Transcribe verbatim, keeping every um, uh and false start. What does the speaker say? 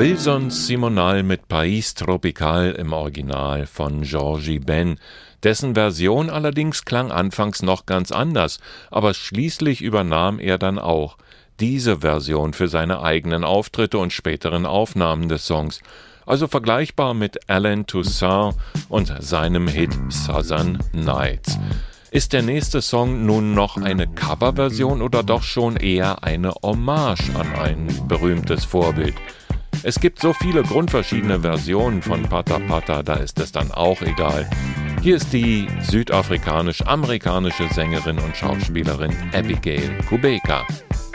Wilson Simonal mit País Tropical im Original von Georgie Ben. Dessen Version allerdings klang anfangs noch ganz anders, aber schließlich übernahm er dann auch diese Version für seine eigenen Auftritte und späteren Aufnahmen des Songs. Also vergleichbar mit Alain Toussaint und seinem Hit Southern Nights. Ist der nächste Song nun noch eine Coverversion oder doch schon eher eine Hommage an ein berühmtes Vorbild? Es gibt so viele grundverschiedene Versionen von Pata Pata, da ist es dann auch egal. Hier ist die südafrikanisch-amerikanische Sängerin und Schauspielerin Abigail Kubeka.